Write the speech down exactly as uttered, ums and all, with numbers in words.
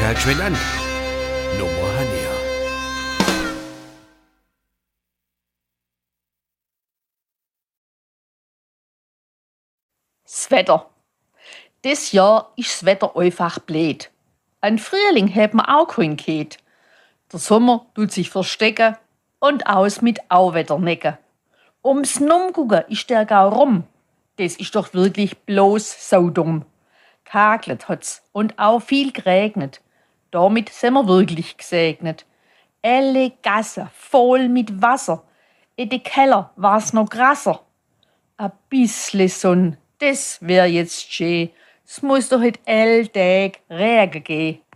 halt schön an. Nummer näher. Das Wetter. Dieses Jahr ist das Wetter einfach blöd. Ein Frühling hat man auch keinen gehabt. Der Sommer tut sich verstecken und aus mit Auwetternecken. Ums Numgucken ist der Gau rum. Das ist doch wirklich bloß saudumm. Gehagelt hat's und auch viel geregnet. Damit sind wir wirklich gesegnet. Alle Gassen voll mit Wasser. In den Keller war's noch krasser. A bissle Sonn, das wär jetzt schön. Es muss doch heute all Tag Regen gehen.